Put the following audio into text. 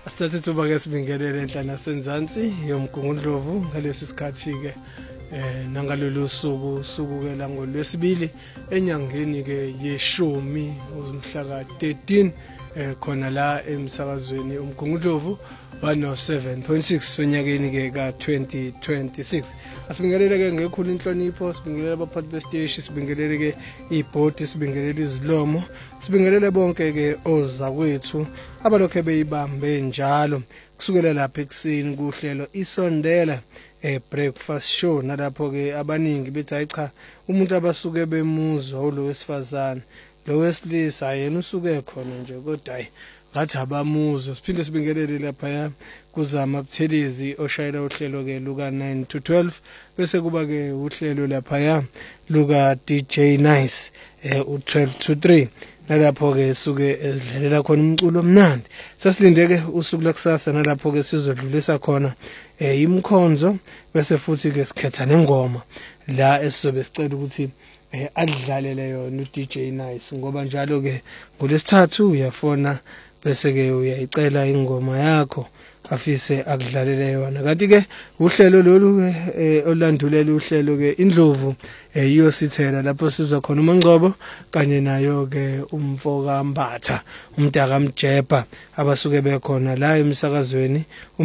Asithathe ithuba ke sibingelele enhla nasenzansi yomgungundlovu ngalesi sikhathi ke nangalolu suku ke la ngolwesibili enyangeni ke yeshumi umhla ka13 khona la emsakazweni umgungundlovu 107.6 sonyakeni ke ka2026. Asibingelele ke ngekhulu inhlonipho, sibingelele abaphathi besiteshi, sibingelele ke ibhodi, sibingelele izilomo, sibingelele bonke ke ozakwethu abalokhe beyibambe njalo kusukela lapha ekseni kuhlelo isondela breakfast show, nalapho ke abaningi bethi hayi cha umuntu abasuke bemuzwa lo wesifazane lo wesilisa yena usuke khona nje kodwa hayi ngathi abamuzwa. Siphinde sibingelele lapha kuzama Buthelezi oshayela uhlelo ke luka 9 to 12 bese kuba ke uhlelo lapha luka DJ Nice u12 to 3 nalapho ke suke edlalela khona umculo omnandi. Sasilinde ke usuku lakusasa nalapho ke sizodlulisa khona imkhonzo bese futhi ke sikhetha nengoma la esizobe sicela ukuthi adlalele yona uDJ Nice, ngoba njalo ke ngolesithathu uyafona bese ke uyayicela ingoma yakho afise akudlalele yona. Kanti ke uhlelo lolu olandulela uhlelo ke indlovu iyosithela lapho sizwa khona uMangcobo kanye nayo ke umfoka Mbatha umdaka Mjeba abasuke bekhona la emsakazweni